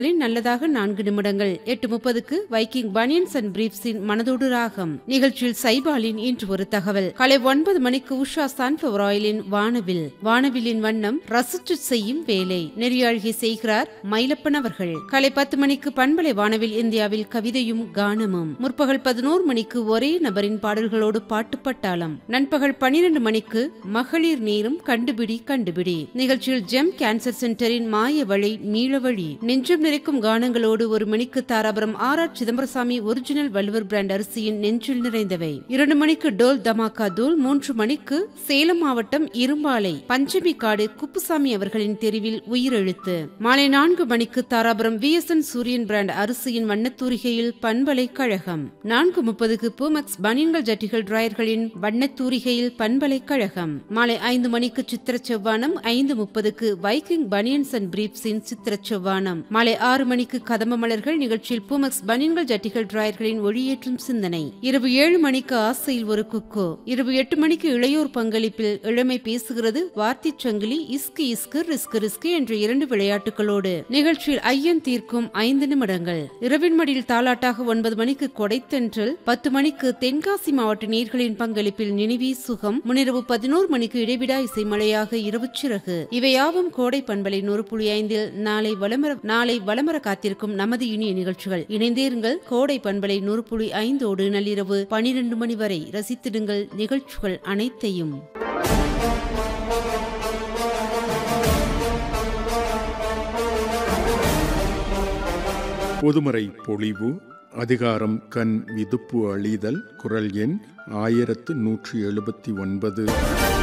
நல்லதாக 4 நிமிடங்கள் 8:30க்கு Viking banians and பிரீப்ஸின் மனதோடு ராகம் நிகழ்ச்சியில் சைபாலின் இன்று ஒரு தகவல். காலை 9 மணிக்கு உஷா சன்ஃபிளவர் ஆயிலின் வானவில். வானவிலின் வண்ணம் ரசிச்சு செய்யும் வேலை. நெறியாழ்கை செய்கிறார் மயிலப்பன் அவர்கள். காலை 10 மணிக்கு பண்பலை வானவில் இந்தியாவில் கவிதையும் கானமும். முற்பகல் 11 மணிக்கு ஒரே நபரின் பாடல்களோடு பாட்டு பட்டாளம். நண்பகல் 12 மணிக்கு மகளிர் நேரம் கண்டுபிடி கண்டுபிடி நிகழ்ச்சியில் ஜெம் கேன்சர் சென்டரின் மாய வழி மீள வழி. நெஞ்சம் நிறைக்கும் கானங்களோடு 1 மணிக்கு Dharapuram R Chidambarasamy original Valluvar brand அரிசியின் நெஞ்சில் நிறைந்தவை. 2 மணிக்கு டோல் தமாக்கா தூள். 3 மணிக்கு சேலம் மாவட்டம் இரும்பாலை பஞ்சமி காடு குப்புசாமி அவர்களின் தெரிவில் உயிரெழுத்து. மாலை 4 மணிக்கு தாராபுரம் VSN சூரியன் பிராண்ட் அரிசியின் வண்ணத்தூரிகையில் பண்பலை கழகம். 4:30க்கு பூமெக்ஸ் பனியன்கள் ஜட்டிகள் டிராயர்களின் வண்ணத்தூரிகையில் பண்பலை கழகம். மாலை 5 மணிக்கு சித்திர செவ்வானம். 5:30க்கு வைக்கிங் பனியன்ஸ் அண்ட் பிரீப்ஸின் சித்திர செவ்வானம். மாலை 6 மணிக்கு கதம்ப மலர்கள் நிகழ்ச்சியில் பூமெக்ஸ் பனியன்கள் ஜட்டிகள் டிராயர்களின் ஒளியேற்றும் சிந்தனை. இரவு 7 மணிக்கு ஆசையில் ஒரு குக்கோ. இரவு 8 மணிக்கு இளையோர் பங்களிப்பில் இளமை பேசுகிறது வார்த்தை சங்கிலி இஸ்கு இஸ்கு ரிஸ்கு ரிஸ்கு என்ற 2 விளையாட்டுகளோடு நிகழ்ச்சியில் ஐயன் தீர்க்கும் 5 நிமிடங்கள். இரவின் மடியில் தாலாட்டாக 9 மணிக்கு கொடைத்தென்றல். 10 மணிக்கு தென்காசி மாவட்ட நீர்களின் பங்களிப்பில் நினைவி சுகம். முன்னிரவு 11 மணிக்கு இடைவிடா இசை மழையாக இரவு சிறகு. இவையாவும் கோடை பண்பலை 100.5 நாளை வலமர காத்திருக்கும் நமது இனிய நிகழ்ச்சிகள். இணைந்தேருங்கள் கோடை பண்பலை 100.5 நள்ளிரவு 12 மணி வரை ரசித்திடுங்கள் நிகழ்ச்சிகள் அனைத்தையும். பொதுமறை பொழிவு அதிகாரம் கண் விதுப்பு அழிதல். குரல் எண் 1179.